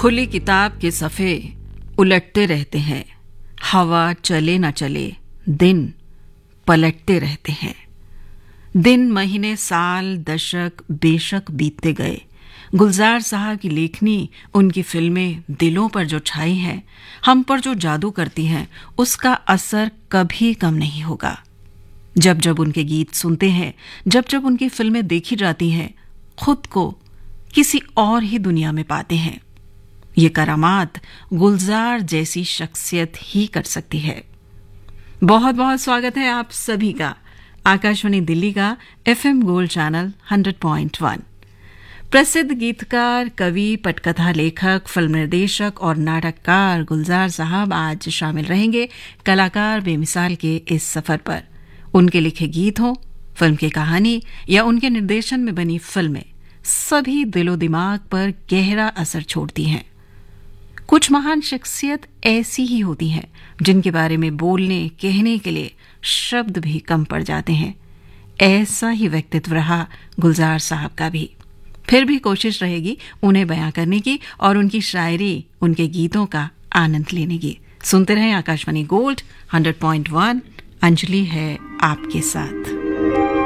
खुली किताब के सफ़े उलटते रहते हैं, हवा चले न चले दिन पलटते रहते हैं। दिन महीने साल दशक बेशक बीतते गए, गुलजार साहब की लेखनी, उनकी फिल्में दिलों पर जो छाई हैं, हम पर जो जादू करती हैं, उसका असर कभी कम नहीं होगा। जब जब उनके गीत सुनते हैं, जब जब उनकी फिल्में देखी जाती हैं, खुद को किसी और ही दुनिया में पाते हैं। ये करामात गुलजार जैसी शख्सियत ही कर सकती है। बहुत बहुत स्वागत है आप सभी का आकाशवाणी दिल्ली का FM गोल्ड चैनल 100.1। प्रसिद्ध गीतकार, कवि, पटकथा लेखक, फिल्म निर्देशक और नाटककार गुलजार साहब आज शामिल रहेंगे कलाकार बेमिसाल के इस सफर पर। उनके लिखे गीत हों, फिल्म की कहानी या उनके निर्देशन में बनी फिल्में, सभी दिलो दिमाग पर गहरा असर छोड़ती हैं। कुछ महान शख्सियत ऐसी ही होती हैं जिनके बारे में बोलने कहने के लिए शब्द भी कम पड़ जाते हैं। ऐसा ही व्यक्तित्व रहा गुलजार साहब का भी। फिर भी कोशिश रहेगी उन्हें बयां करने की और उनकी शायरी, उनके गीतों का आनंद लेने की। सुनते रहें आकाशवाणी गोल्ड 100.1। अंजलि है आपके साथ।